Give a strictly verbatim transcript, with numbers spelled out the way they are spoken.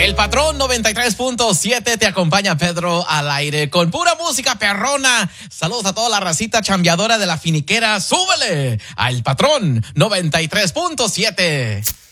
El Patrón noventa y tres punto siete te acompaña, Pedro, al aire con pura música perrona. Saludos a toda la racita chambeadora de la finiquera. ¡Súbele! A El Patrón noventa y tres punto siete.